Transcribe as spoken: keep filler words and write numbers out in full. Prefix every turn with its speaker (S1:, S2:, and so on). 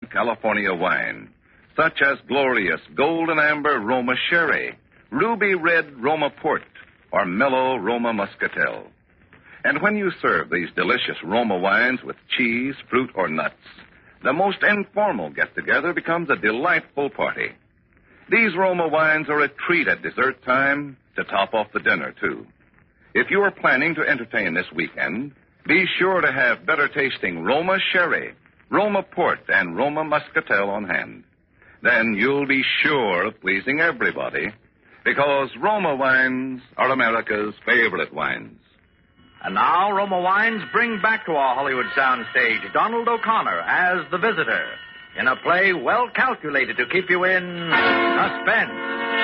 S1: California wine, such as glorious golden amber Roma Sherry, ruby red Roma Port, or mellow Roma Muscatel. And when you serve these delicious Roma wines with cheese, fruit, or nuts, the most informal get-together becomes a delightful party. These Roma wines are a treat at dessert time to top off the dinner, too. If you are planning to entertain this weekend, be sure to have better-tasting Roma Sherry, Roma Port, and Roma Muscatel on hand. Then you'll be sure of pleasing everybody, because Roma wines are America's favorite wines.
S2: And now, Roma Wines bring back to our Hollywood soundstage Donald O'Connor as the visitor in a play well calculated to keep you in suspense.